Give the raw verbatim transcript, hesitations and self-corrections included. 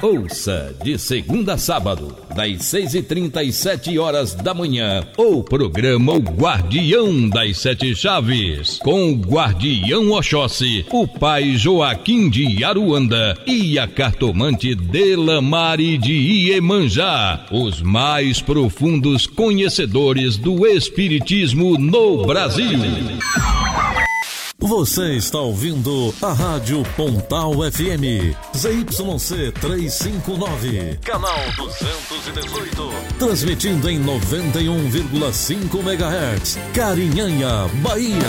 Ouça de segunda a sábado, das seis e trinta às sete horas da manhã, o programa O Guardião das Sete Chaves, com o Guardião Oxóssi, o pai Joaquim de Aruanda e a cartomante Delamare de Iemanjá, os mais profundos conhecedores do Espiritismo no Brasil. Você está ouvindo a Rádio Pontal F M, Z Y C trezentos e cinquenta e nove, canal duzentos e dezoito, transmitindo em noventa e um vírgula cinco megahertz, Carinhanha, Bahia.